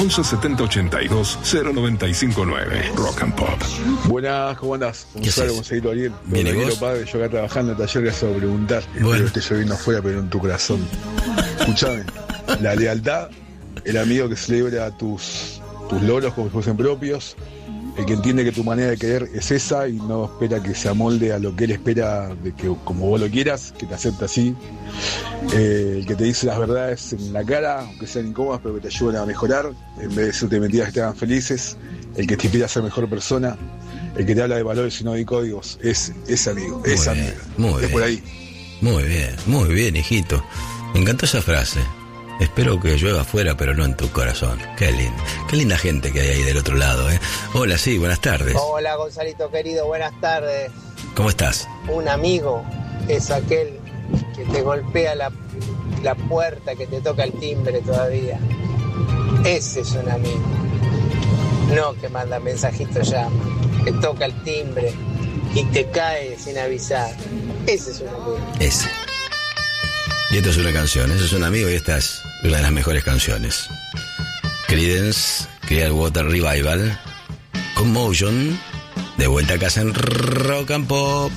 117082-0959. Rock and Pop. Buenas, ¿cómo andás? Gonzalo, conseguirlo bien. Bien, ¿y vos? Padre, yo acá trabajando en el taller, gracias por preguntar. Bueno. Espero que esté lloviendo afuera, pero en tu corazón. Escuchame, la lealtad, el amigo que celebra tus logros como si fuesen propios, el que entiende que tu manera de querer es esa y no espera que se amolde a lo que él espera de que como vos lo quieras, que te acepte así, el que te dice las verdades en la cara, aunque sean incómodas, pero que te ayuden a mejorar, en vez de decirte mentiras que te hagan felices, el que te inspira a ser mejor persona, el que te habla de valores y no de códigos, es amigo, es amigo. Muy bien. Por ahí. Muy bien, hijito. Me encantó esa frase. Espero que llueva afuera, pero no en tu corazón. Qué linda gente que hay ahí del otro lado, ¿eh? Hola, sí, buenas tardes. Hola, Gonzalito querido, buenas tardes. ¿Cómo estás? Un amigo es aquel que te golpea la puerta, que te toca el timbre todavía. Ese es un amigo. No que manda mensajitos llama, que toca el timbre y te cae sin avisar. Ese es un amigo. Ese. Y esto es una canción, eso es un amigo y esta es una de las mejores canciones. Creedence, Clearwater Revival, Commotion, de vuelta a casa en Rock and Pop.